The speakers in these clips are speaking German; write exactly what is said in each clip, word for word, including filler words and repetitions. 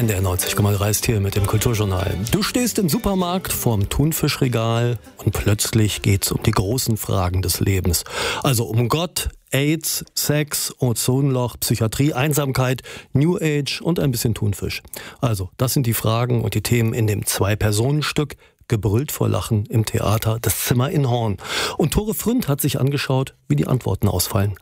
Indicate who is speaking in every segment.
Speaker 1: N D R neunzig Komma drei ist hier mit dem Kulturjournal. Du stehst im Supermarkt vorm Thunfischregal und plötzlich geht's um die großen Fragen des Lebens. Also um Gott, AIDS, Sex, Ozonloch, Psychiatrie, Einsamkeit, New Age und ein bisschen Thunfisch. Also das sind die Fragen und die Themen in dem Zwei-Personen-Stück Gebrüllt vor Lachen im Theater Das Zimmer in Horn. Und Tore Fründ hat sich angeschaut, wie die Antworten ausfallen.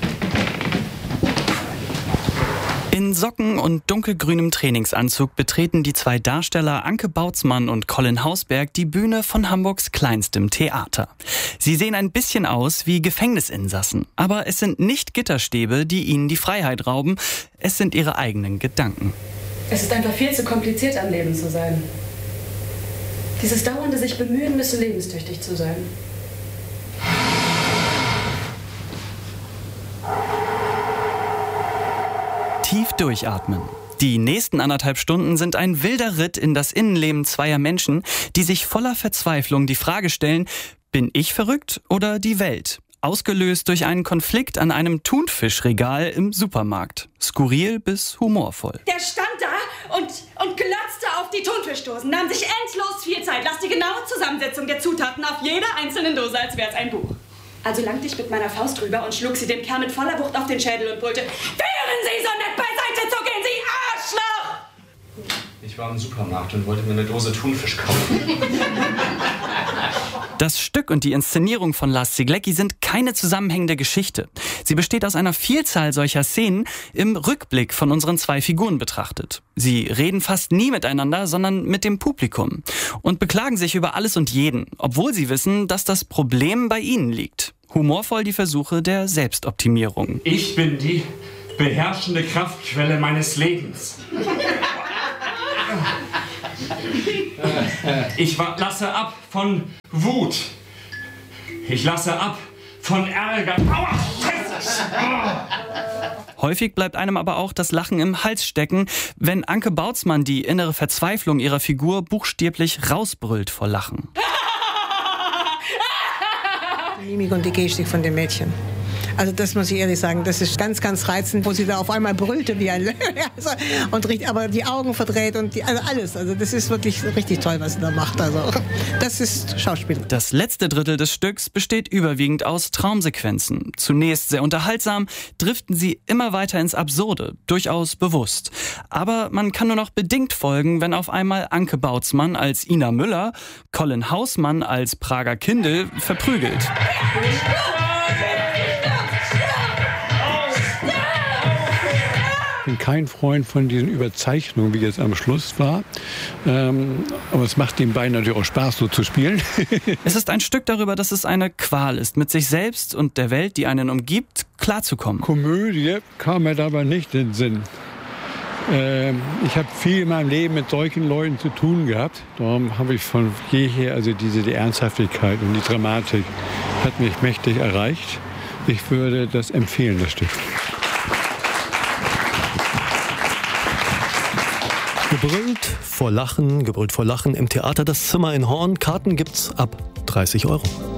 Speaker 2: In Socken und dunkelgrünem Trainingsanzug betreten die zwei Darsteller Anke Bautzmann und Colin Hausberg die Bühne von Hamburgs kleinstem Theater. Sie sehen ein bisschen aus wie Gefängnisinsassen, aber es sind nicht Gitterstäbe, die ihnen die Freiheit rauben, es sind ihre eigenen Gedanken.
Speaker 3: Es ist einfach viel zu kompliziert, am Leben zu sein. Dieses dauernde sich bemühen müssen, lebenstüchtig zu sein.
Speaker 2: Tief durchatmen. Die nächsten anderthalb Stunden sind ein wilder Ritt in das Innenleben zweier Menschen, die sich voller Verzweiflung die Frage stellen, bin ich verrückt oder die Welt? Ausgelöst durch einen Konflikt an einem Thunfischregal im Supermarkt. Skurril bis humorvoll.
Speaker 4: Der stand da und, und glotzte auf die Thunfischdosen, nahm sich endlos viel Zeit, las die genaue Zusammensetzung der Zutaten auf jeder einzelnen Dose, als wäre es ein Buch. Also langte ich mit meiner Faust drüber und schlug sie dem Kerl mit voller Wucht auf den Schädel und brüllte, wären Sie so nett beiseite zu gehen, Sie Arschloch!
Speaker 5: Ich war im Supermarkt und wollte mir eine Dose Thunfisch kaufen.
Speaker 2: Das Stück und die Inszenierung von Lars Zieglecki sind keine zusammenhängende Geschichte. Sie besteht aus einer Vielzahl solcher Szenen im Rückblick von unseren zwei Figuren betrachtet. Sie reden fast nie miteinander, sondern mit dem Publikum und beklagen sich über alles und jeden, obwohl sie wissen, dass das Problem bei ihnen liegt. Humorvoll die Versuche der Selbstoptimierung.
Speaker 6: Ich bin die beherrschende Kraftquelle meines Lebens. Ich lasse ab von Wut. Ich lasse ab von Ärger. Aua!
Speaker 2: Häufig bleibt einem aber auch das Lachen im Hals stecken, wenn Anke Bautzmann die innere Verzweiflung ihrer Figur buchstäblich rausbrüllt vor Lachen.
Speaker 7: Die Mimik und die Gestik von dem Mädchen. Also das muss ich ehrlich sagen, das ist ganz, ganz reizend, wo sie da auf einmal brüllte wie ein Löwe. Also, und richtig, aber die Augen verdreht und die, also alles. Also das ist wirklich richtig toll, was sie da macht. Also das ist Schauspiel.
Speaker 2: Das letzte Drittel des Stücks besteht überwiegend aus Traumsequenzen. Zunächst sehr unterhaltsam, driften sie immer weiter ins Absurde, durchaus bewusst. Aber man kann nur noch bedingt folgen, wenn auf einmal Anke Bautzmann als Ina Müller, Colin Hausmann als Prager Kindl verprügelt.
Speaker 8: Ich bin kein Freund von diesen Überzeichnungen, wie jetzt am Schluss war. Ähm, aber es macht den beiden natürlich auch Spaß, so zu spielen.
Speaker 2: Es ist ein Stück darüber, dass es eine Qual ist, mit sich selbst und der Welt, die einen umgibt, klarzukommen.
Speaker 8: Komödie kam mir dabei nicht in den Sinn. Ähm, ich habe viel in meinem Leben mit solchen Leuten zu tun gehabt. Darum habe ich von jeher, also diese die Ernsthaftigkeit und die Dramatik hat mich mächtig erreicht. Ich würde das empfehlen, das Stück.
Speaker 1: Gebrüllt vor Lachen, gebrüllt vor Lachen im Theater Das Zimmer in Horn. Karten gibt's ab dreißig Euro.